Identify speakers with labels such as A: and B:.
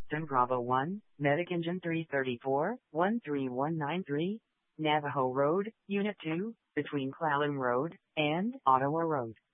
A: Sim Bravo 1, Medic Engine 334, 13193, Navajo Road, Unit 2, between Clallam Road and Ottawa Road.